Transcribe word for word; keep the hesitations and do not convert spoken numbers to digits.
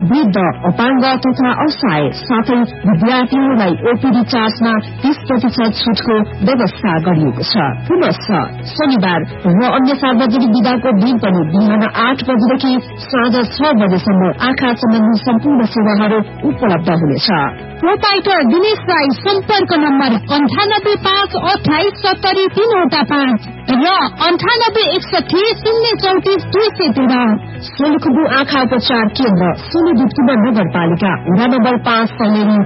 वृद्ध, अपाङ्ग तथा असहाय साथै विद्यार्थीहरूलाई ओपीडी चार्जमा तीस प्रतिशत छुटको व्यवस्था गरिएको छ। पुनश्च शनिबार र अन्य सार्वजनिक विदाको दिन पनि बिहान आठ बजेदेखि साँझ छ बजेसम्म आँखा सम्बन्धी सम्पूर्ण सेवाहरू उपलब्ध हुनेछ। प्रोपाइटर दिनेश राई सम्पर्क नम्बर अन्ठानब्बे पाँच अठाइस सत्तरी तीनवटा पाँच र अन्ठानब्बे एकसठी शून्य चौतिस दुई सय तेह्र। सोलुखुम्बु आँखा उपचार केन्द्र सोलुदुप्तुमा नगरपालिका वडा नम्बर पाँच सलेरी